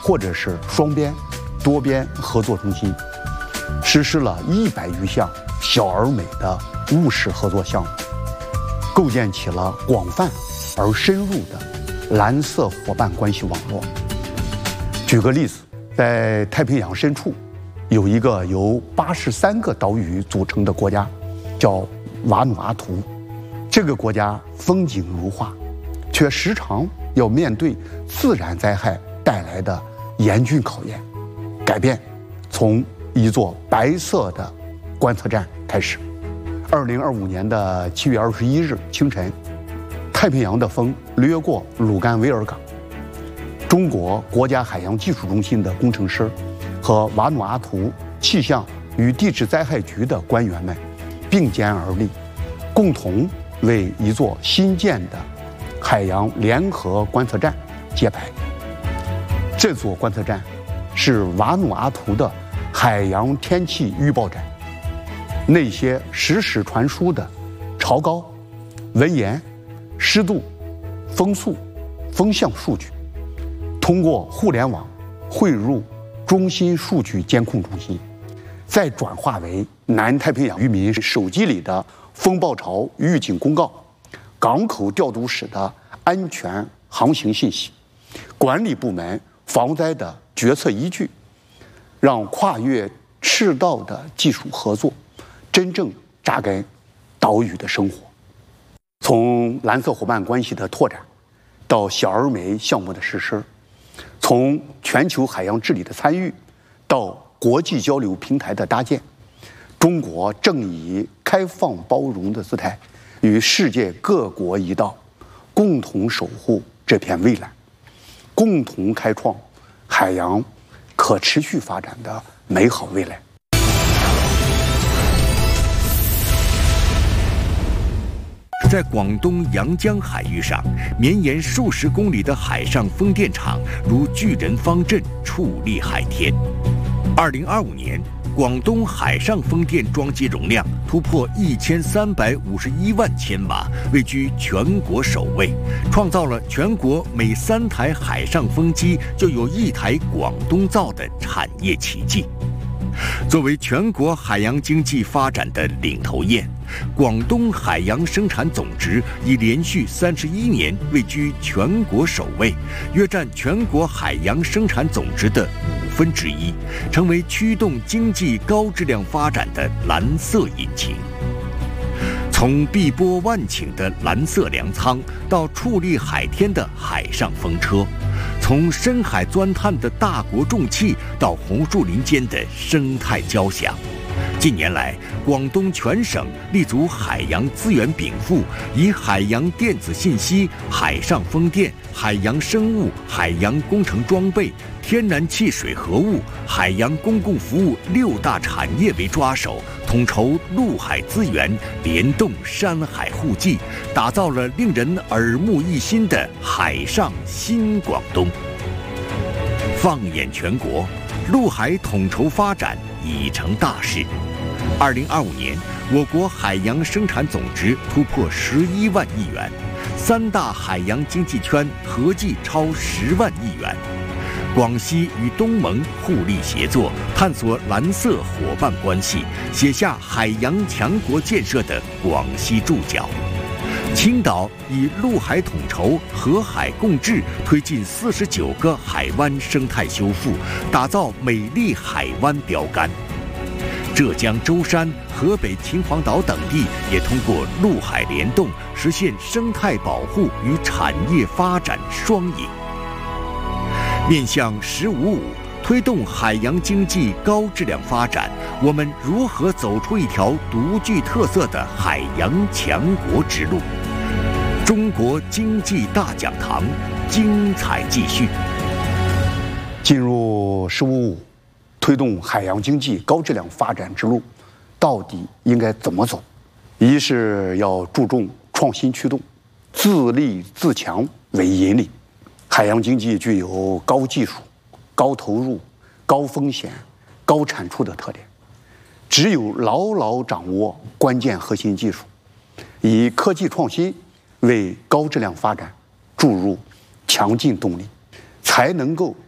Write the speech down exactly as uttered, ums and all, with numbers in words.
或者是双边、多边合作中心，实施了一百余项小而美的务实合作项目，构建起了广泛而深入的蓝色伙伴关系网络。举个例子，在太平洋深处，有一个由八十三个岛屿组成的国家，叫瓦努阿图。这个国家风景如画，却时常要面对自然灾害带来的严峻考验。改变从一座白色的观测站开始。二零二五年的七月二十一日清晨，太平洋的风掠过鲁甘维尔港。中国国家海洋技术中心的工程师和瓦努阿图气象与地质灾害局的官员们并肩而立，共同为一座新建的海洋联合观测站揭牌。这座观测站是瓦努阿图的海洋天气预报站，那些时时传输的潮高、温盐、湿度、风速、风向数据，通过互联网汇入中心数据监控中心，再转化为南太平洋渔民手机里的风暴潮预警公告、港口调度室的安全航行信息、管理部门防灾的决策依据，让跨越赤道的技术合作真正扎根岛屿的生活。从蓝色伙伴关系的拓展到小而美项目的实施，从全球海洋治理的参与到国际交流平台的搭建，中国正以开放包容的姿态与世界各国一道，共同守护这片蔚蓝，共同开创海洋可持续发展的美好未来。 在广东阳江海域上，绵延数十公里的海上风电场如巨人方阵矗立海天。二零二五年，广东海上风电装机容量突破一千三百五十一万千瓦，位居全国首位，创造了全国每三台海上风机就有一台广东造的产业奇迹。作为全国海洋经济发展的领头雁，广东海洋生产总值已连续三十一年位居全国首位，约占全国海洋生产总值的五分之一，成为驱动经济高质量发展的蓝色引擎。从碧波万顷的蓝色粮仓到矗立海天的海上风车，从深海钻探的大国重器到红树林间的生态交响，近年来，广东全省立足海洋资源禀赋，以海洋电子信息、海上风电、海洋生物、海洋工程装备、天然气水合物、海洋公共服务六大产业为抓手，统筹陆海资源，联动山海互济，打造了令人耳目一新的海上新广东。放眼全国，陆海统筹发展已成大势。二零二五年，我国海洋生产总值突破十一万亿元，三大海洋经济圈合计超十万亿元。广西与东盟互利协作，探索蓝色伙伴关系，写下海洋强国建设的广西注脚。青岛以陆海统筹、河海共治，推进四十九个海湾生态修复，打造美丽海湾标杆。浙江舟山、河北秦皇岛等地也通过陆海联动，实现生态保护与产业发展双赢。面向“十五五”，推动海洋经济高质量发展，我们如何走出一条独具特色的海洋强国之路？中国经济大讲堂，精彩继续。 进入“十五五”，推动海洋经济高质量发展之路，到底应该怎么走？一是要注重创新驱动，自立自强为引领。海洋经济具有高技术、高投入、高风险、高产出的特点，只有牢牢掌握关键核心技术，以科技创新为高质量发展注入强劲动力，才能够